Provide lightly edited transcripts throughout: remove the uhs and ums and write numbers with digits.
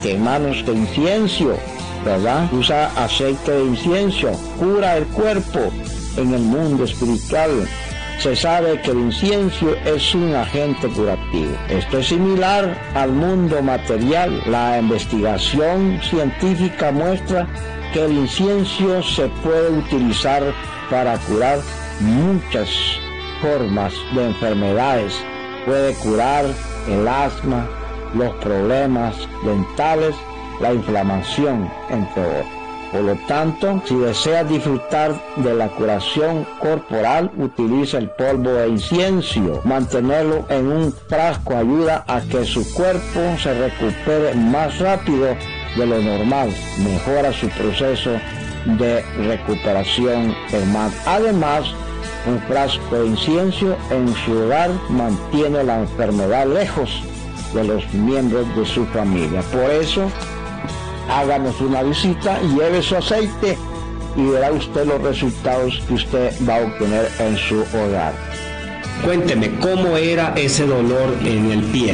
Hermanos, de incienso, ¿verdad? Usa aceite de incienso, cura el cuerpo. En el mundo espiritual se sabe que el incienso es un agente curativo. Esto es similar al mundo material. La investigación científica muestra que el incienso se puede utilizar para curar muchas formas de enfermedades. Puede curar el asma, los problemas dentales, la inflamación, entre otros. Por lo tanto, si deseas disfrutar de la curación corporal, utiliza el polvo de incienso. Mantenerlo en un frasco ayuda a que su cuerpo se recupere más rápido de lo normal. Mejora su proceso de recuperación, hermano. Además, un frasco de incienso en su hogar mantiene la enfermedad lejos de los miembros de su familia. Por eso, háganos una visita, lleve su aceite y verá usted los resultados que usted va a obtener en su hogar. Cuénteme, ¿cómo era ese dolor en el pie?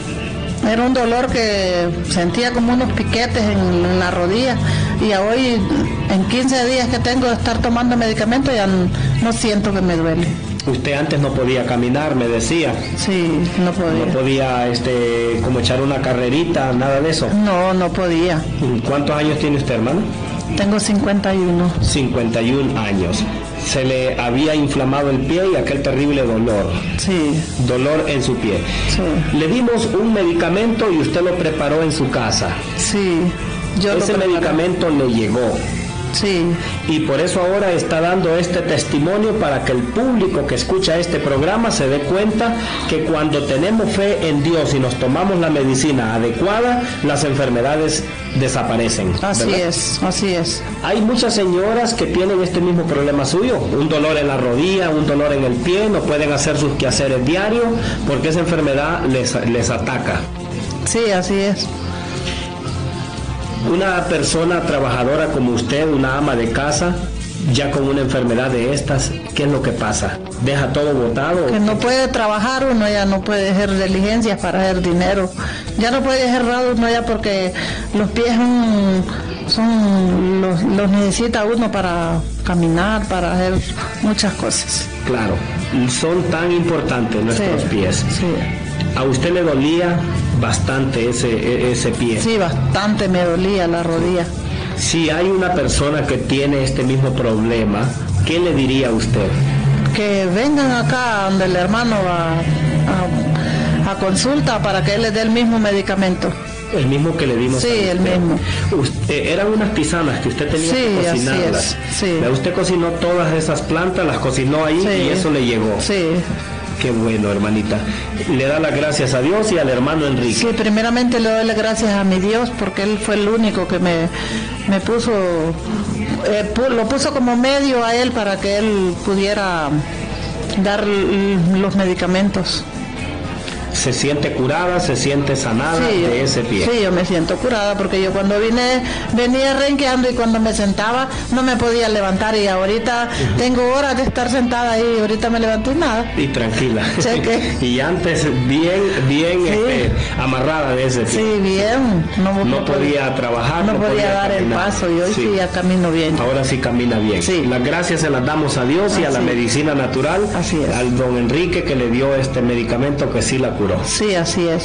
Era un dolor que sentía como unos piquetes en la rodilla, y hoy, en 15 días que tengo de estar tomando medicamentos, ya no siento que me duele. Usted antes no podía caminar, me decía. Sí, no podía. No podía, como echar una carrerita, nada de eso. No podía. ¿Cuántos años tiene usted, hermano? Tengo 51. 51 años. Se le había inflamado el pie y aquel terrible dolor. Sí. Dolor en su pie. Sí. Le dimos un medicamento y usted lo preparó en su casa. Sí. Ese medicamento le llegó. Sí. Y por eso ahora está dando este testimonio para que el público que escucha este programa se dé cuenta que cuando tenemos fe en Dios y nos tomamos la medicina adecuada, las enfermedades desaparecen. Así ¿verdad? Así es. Hay muchas señoras que tienen este mismo problema suyo, un dolor en la rodilla, un dolor en el pie, no pueden hacer sus quehaceres diarios porque esa enfermedad les ataca. Sí, así es. Una persona trabajadora como usted, una ama de casa, ya con una enfermedad de estas, ¿qué es lo que pasa? ¿Deja todo botado? Que no puede trabajar uno, ya no puede hacer diligencias para hacer dinero. Ya no puede hacer nada uno ya porque los pies los necesita uno para caminar, para hacer muchas cosas. Claro, son tan importantes nuestros pies. Sí. ¿A usted le dolía bastante ese pie? Sí, bastante me dolía la rodilla. Si hay una persona que tiene este mismo problema, ¿qué le diría a usted? Que vengan acá donde el hermano a consulta para que él les dé el mismo medicamento. El mismo que le dimos. Sí, el mismo. Eran unas tisanas que usted tenía que cocinarlas. Así es. Sí. Usted cocinó todas esas plantas, las cocinó ahí y eso le llegó. Sí. Qué bueno, hermanita. Le da las gracias a Dios y al hermano Enrique. Sí, primeramente le doy las gracias a mi Dios porque Él fue el único que me puso, lo puso como medio a Él para que Él pudiera dar los medicamentos. ¿Se siente curada, se siente sanada de ese pie? Sí, yo me siento curada porque yo cuando venía renqueando y cuando me sentaba no me podía levantar y ahorita tengo horas de estar sentada ahí y ahorita me levanto y nada. Y tranquila. Cheque. Y antes bien amarrada de ese pie. Sí, bien. No podía trabajar. No podía dar caminar. el paso y hoy sí ya camino bien. Ahora sí camina bien. Sí. Las gracias se las damos a Dios y a la medicina natural. Así es. Al don Enrique que le dio este medicamento que sí la curó. Sí, así es.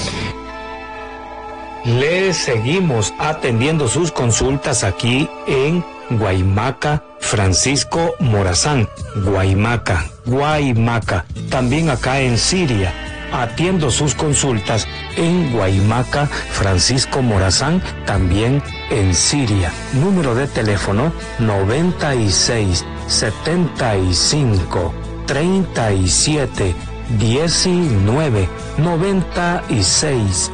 Le seguimos atendiendo sus consultas aquí en Guaymaca, Francisco Morazán. Guaymaca. También acá en Siria. Atiendo sus consultas en Guaymaca, Francisco Morazán, también en Siria. Número de teléfono 96 75 37 19 96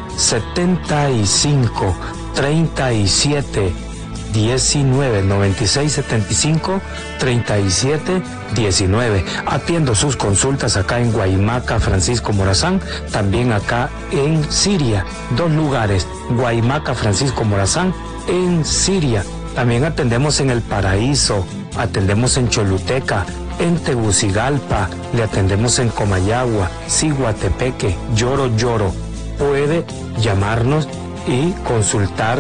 75 37 19 96 75 37 19. Atiendo sus consultas acá en Guaymaca, Francisco Morazán, también acá en Siria. 2 lugares, Guaymaca, Francisco Morazán, en Siria. También atendemos en El Paraíso, atendemos en Choluteca, en Tegucigalpa, le atendemos en Comayagua, Ciguatepeque, Lloro. Puede llamarnos y consultar